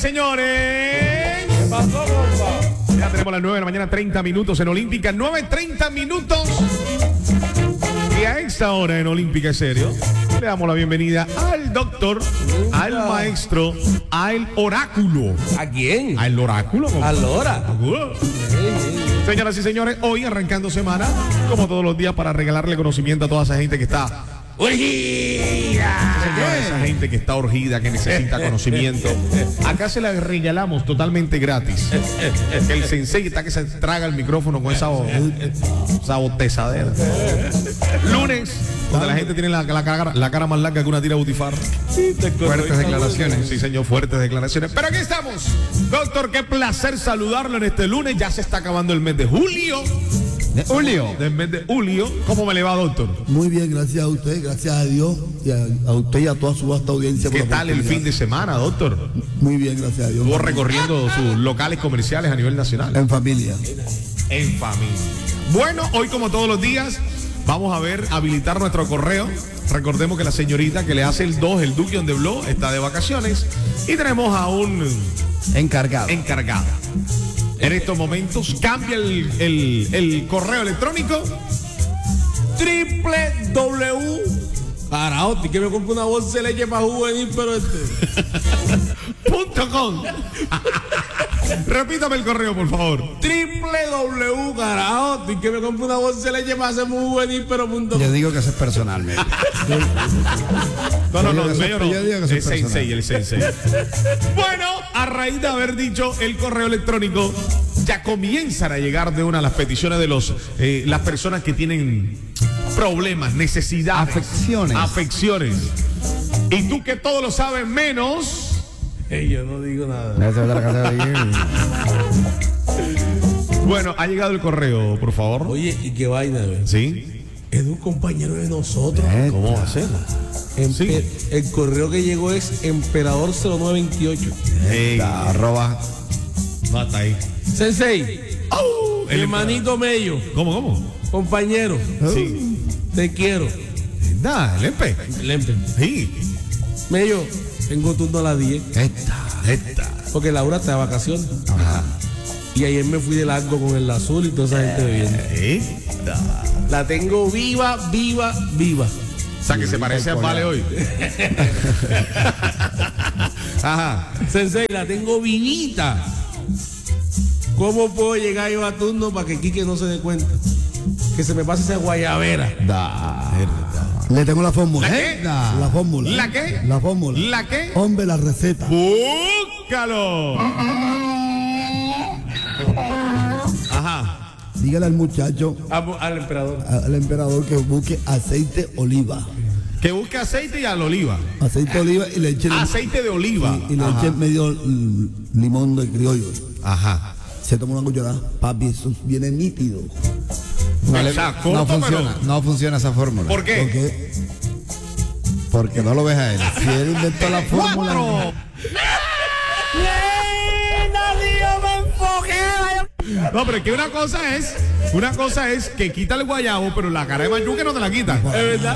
señores. ¿Qué pasó, compa? Ya tenemos las 9 de la mañana, 30 minutos en Olímpica. 9:30 minutos. Y a esta hora en Olímpica es serio, le damos la bienvenida al doctor, al maestro, al oráculo. ¿A quién? Al oráculo. ¿A Lora? Oráculo. Señoras y señores, hoy arrancando semana, como todos los días, para regalarle conocimiento a toda esa gente que está urgida. Esa gente que está urgida, que necesita conocimiento. Acá se la regalamos totalmente gratis. Que el sensei está que se traga el micrófono con esa botezadera. Lunes, donde la gente tiene la cara más larga que una tira butifarra. Fuertes declaraciones. Sí, señor, fuertes declaraciones. Pero aquí estamos. Doctor, qué placer saludarlo en este lunes. Ya se está acabando el mes de julio. Del mes de julio. ¿Cómo me le va, doctor? Muy bien, gracias a usted, gracias a Dios y a usted y a toda su vasta audiencia. ¿Qué tal el fin de semana, doctor? Muy bien, gracias a Dios. Estuvo recorriendo sus locales comerciales a nivel nacional. En familia. En familia. Bueno, hoy como todos los días vamos a habilitar nuestro correo. Recordemos que la señorita que le hace el 2, el Duque on the Block, está de vacaciones y tenemos a un encargado. En estos momentos cambia el correo electrónico Carajo, que me compro una bolsa de leche para juvenil, pero .com. Repítame el correo, por favor. Carajo, que me compro una bolsa de leche para hacer muy juvenil, pero .com. Yo digo que eso es personal, No, el sensei. Bueno, a raíz de haber dicho el correo electrónico, ya comienzan a llegar de una de las peticiones de las personas que tienen problemas, necesidades, afecciones. Y tú que todo lo sabes menos. Yo no digo nada. Bueno, ha llegado el correo, por favor. Oye, ¿y qué vaina, güey? Sí. Es de un compañero de nosotros. ¿Cómo va a ser? Sí. El correo que llegó es emperador0928. Arroba. Mata ahí. Sensei. El hermanito Mello. ¿Cómo? Compañero. Sí. Te quiero. Lempe. Sí. Mello, tengo turno a las 10. Esta. Porque Laura está de vacaciones. Ajá. Y ayer me fui de largo con el azul y toda esa gente bebiendo. La tengo viva. O sea, que se parece a Vale hoy. Ajá. Sensei, la tengo vivita. ¿Cómo puedo llegar yo a turno para que Quique no se dé cuenta? Que se me pase esa guayabera. Le tengo la fórmula. ¿La qué? La fórmula. ¿La qué? La fórmula. ¿La qué? Hombre, la receta. ¡Búscalo! Ajá. Dígale al muchacho, Al emperador. al emperador, que busque aceite oliva. Que busque aceite y al oliva. Aceite de oliva y le eche Aceite de oliva. y le eche medio limón de criollo. Ajá. Se toma una cucharada. Papi, eso viene nítido. No funciona esa fórmula. ¿Por qué? ¿Por qué? Porque no lo ves a él. Si él inventó la fórmula. No, pero es que una cosa es que quita el guayabo, pero la cara de mayuca no te la quita. Es verdad.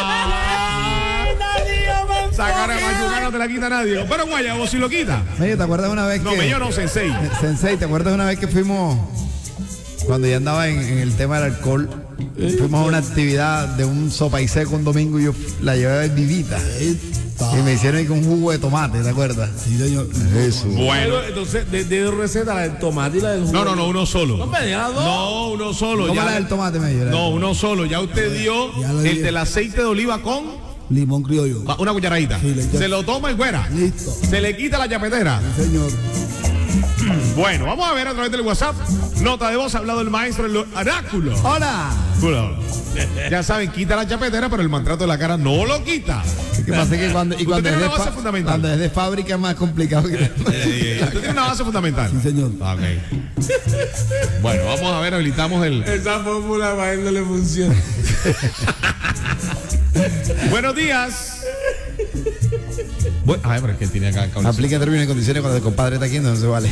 Esa cara de mayuca no te la quita nadie. Pero guayabo sí lo quita. Oye, ¿te acuerdas una vez No, yo no, sensei. Sensei, ¿te acuerdas una vez que fuimos, cuando ya andaba en el tema del alcohol, fuimos a una actividad de un sopa y seco un domingo y yo la llevé vivita? Y me hicieron ahí con un jugo de tomate, ¿te acuerdas? Sí, señor. Eso. Bueno. Entonces, de receta, la del tomate y la del jugo. No, uno solo. No me digas dos. No, uno solo. ¿Cómo Ya la del tomate me dio? No, uno solo. Ya usted dio Ya lo di. el del aceite de oliva con Limón criollo. una cucharadita. Sí, le echa- Se lo toma y fuera. Listo. Se le quita la chapetera. Sí, señor. Bueno, vamos a ver a través del WhatsApp. Nota de voz, ha hablado el maestro el oráculo. ¡Hola! Ya saben, quita la chapetera, pero el maltrato de la cara no lo quita. ¿Qué pasa? Que cuando tiene una base fundamental. cuando es de fábrica es más complicado que... Usted tiene una base fundamental. Sí, señor. Ok. Bueno, vamos a ver, habilitamos el... Esa fórmula para él no le funciona. Buenos días. Bueno, ay, pero es que tiene acá cable. Aplica términos y condiciones cuando el compadre está aquí, no se vale.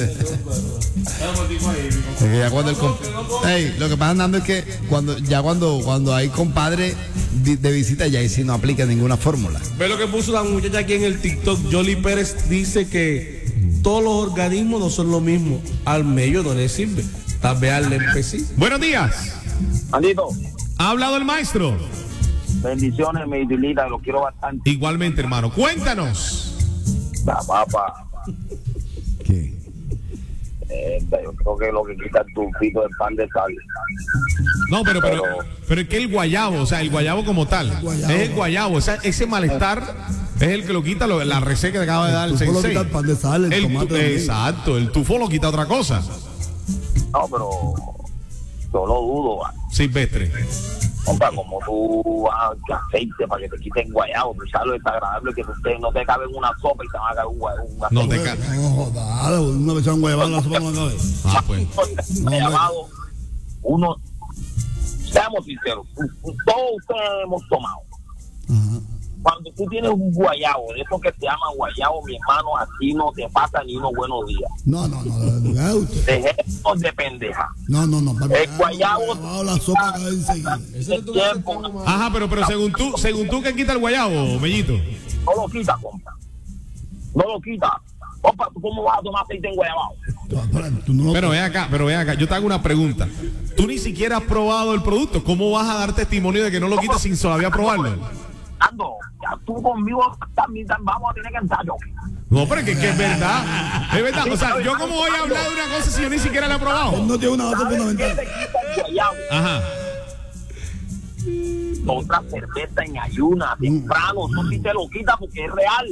Porque ya cuando Ey, lo que pasa, Nando, es que cuando hay compadre de visita, ya ahí sí no aplica ninguna fórmula. Ve lo que puso la muchacha aquí en el TikTok. Yoli Pérez dice que todos los organismos no son lo mismo. Al medio no le sirve. Tal vez al Lempe sí. Buenos días. Andito, Ha hablado el maestro. bendiciones, mi idilita, lo quiero bastante. Igualmente, hermano. Cuéntanos. La papa, ¿Qué? yo creo que lo que quita el tufito del pan de sal. No, pero es que el guayabo, o sea, el guayabo como tal, guayabo. es el guayabo, ese malestar es el que lo quita la receta que acaba de dar el tufo lo sensei. quita el pan de sal, el tomate también. Exacto, el tufo lo quita otra cosa. No, pero yo lo dudo, va. Silvestre. Compa, como tú vas a aceite para que te quiten guayabo, tú sabes lo desagradable que no te cabe en una sopa y te van a caer un No aceite. te ca- No, joder, una vez un guayabado en la sopa no me cabe. Ah, pues. Guayabado, uno, seamos sinceros, todos ustedes hemos tomado. Ajá. Cuando tú tienes un guayabo, de esos que se llaman guayabo, mi hermano, así no te pasa ni unos buenos días. No, Dejemos de pendeja. no, papi. El guayabo, La sopa cae enseguida. Eso es lo que tú tiempo, estás Ajá, pero según tú, ¿qué quita el guayabo, Mellito? no lo quita, compa. No lo quita. Compa, ¿tú cómo vas a tomar aceite en guayabao? Tú no lo- Pero ve acá, yo te hago una pregunta. Tú ni siquiera has probado el producto. ¿Cómo vas a dar testimonio de que no lo quitas sin todavía probarlo? Ando, ya tú conmigo también vamos a tener que ensayo. No, pero es que es verdad. Es verdad. O sea, yo cómo voy a hablar de una cosa si yo ni siquiera la he Él probado. no tiene una base ¿Sabes qué fundamental. te quita el guayabo? Ajá. Otra cerveza en ayuna, temprano, eso sí te lo quita porque es real.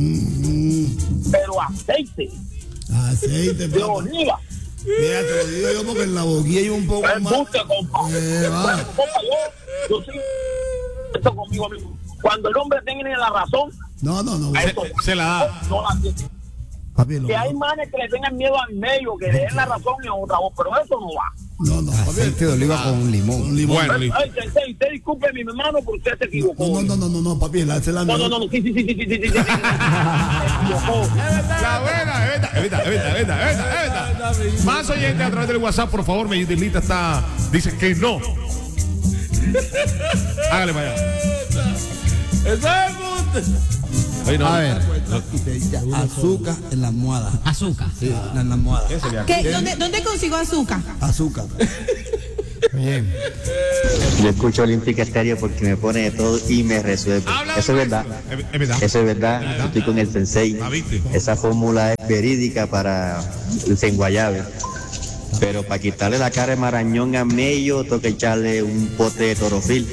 Pero aceite Aceite, de papá. oliva, Mira, te lo digo yo porque en la boquilla hay un poco es más. embuste, compa. Va. Bueno, compa, yo sí, esto conmigo mismo. Cuando el hombre tiene la razón, No. a esto se la da. no la tiene. Papi, Que hay manes que le tengan miedo al medio, que le den la razón y otra voz, pero eso no va. No, papi. Aceite de oliva con limón. Con limón. Bueno, listo. Ay, sensei, usted disculpe mi hermano porque usted se equivocó. No, papi, esa es la No, mejor. sí. Se equivocó. La buena, es verdad. Más oyentes a través del WhatsApp, por favor, Mellito dice que no. Hágale para allá. ¡Eso es embuste! Oye, no, A ver. Azúcar en la almohada. Azúcar. Sí, en la almohada. ¿qué sería? ¿Dónde consigo azúcar? Azúcar. Bien. Yo escucho Olímpica Estéreo porque me pone de todo y me resuelve. Habla Eso es verdad. Es verdad. Eso es verdad. Yo estoy con el sensei. Ah, ¿viste? Esa fórmula es verídica para el senguayabe. Pero para quitarle la cara de marañón a Mello, toca echarle un pote de torofil.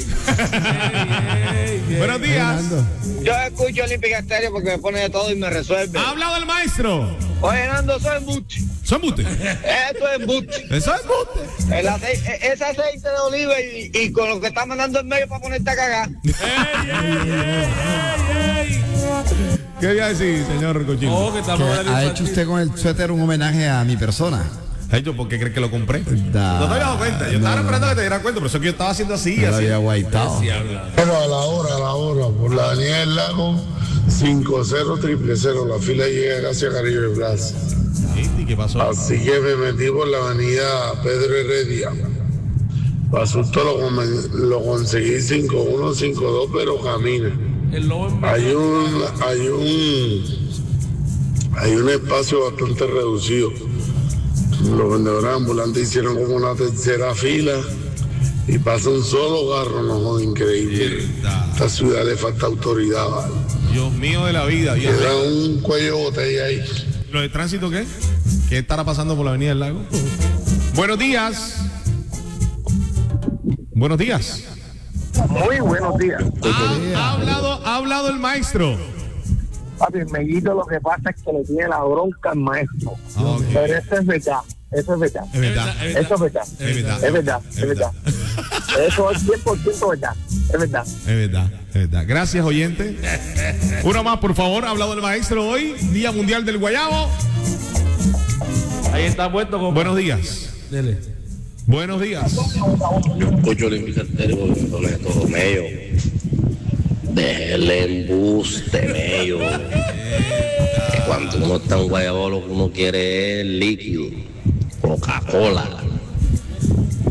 Buenos días. Yo escucho Olímpica Estéreo porque me pone de todo y me resuelve. Ha hablado el maestro. Oye, Nando, eso es embuste. ¿Son buste? Eso es embuste. Eso es buste. Ese aceite de oliva y con lo que está mandando en medio para ponerte a cagar. ¿Qué iba a decir, señor Cochino? Oh, que estamos en el ¿Ha hecho infantil. usted con el suéter un homenaje a mi persona? Hecho, ¿por qué crees que lo compré? Da. No te habías dado cuenta. Yo estaba esperando que te dieras cuenta, pero eso es que yo estaba haciendo así, Me lo así. había guaitado. Bueno, a la hora, por la avenida del Lago 50000, la fila llega casi a Caribe Plaza. ¿Y qué pasó? Así que me metí por la avenida Pedro Heredia. Para susto lo conseguí 5152, pero camina. El lobo en Hay un espacio bastante reducido. Los vendedores ambulantes hicieron como una tercera fila y pasa un solo carro, no joder, increíble. Esta ciudad le falta autoridad, ¿vale? Dios mío de la vida. Dios Queda mío. un cuello de botella ahí. ¿Lo de tránsito qué? ¿Qué estará pasando por la avenida del Lago? Buenos días. Buenos días. Muy buenos días. Ha hablado el maestro. Papi, Mellito, lo que pasa es que le tiene la bronca al maestro. Ok. Pero eso es verdad. Eso es verdad. Es verdad. Eso es verdad. Es verdad. Es verdad. Es verdad. Eso es 100% verdad. Es verdad. Es verdad, es verdad. Gracias, oyente. Uno más, por favor. Ha hablado el maestro hoy, Día Mundial del Guayabo. Ahí está puesto con. Buenos días. Dele. Buenos días. Yo escucho Olímpica Estéreo porque me pone todo Mello. Déjele embuste, Mello. Que cuando uno está en Guayabo lo que uno quiere es líquido. Coca-Cola.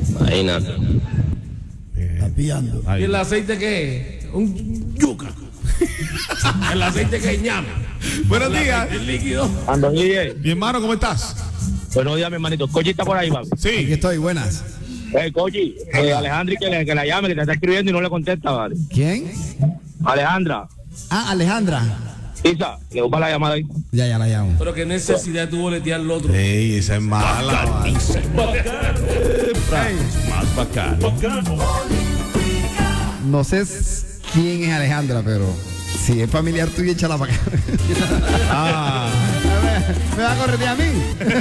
Imagínate. Está pillando. ¿Y el aceite qué es? Un yuca. El aceite que llama. Buenos días. El líquido. Ando DJ. Mi hermano, ¿cómo estás? Buenos días, mi hermanito. Cochi está por ahí, papi. Aquí Sí. estoy, buenas. Cochi, Alejandra, que la llame, que te está escribiendo y no le contesta, vale. ¿Quién? Alejandra. Ah, Alejandra. Isa, le voy para la llamada ahí. Ya la llamo. Pero qué necesidad tuvo boletear al otro. Ey, esa es mala. vale. Más bacano. No sé quién es Alejandra, pero si es familiar tuyo, échala para acá. Ah. ¿Me va a correr a mí?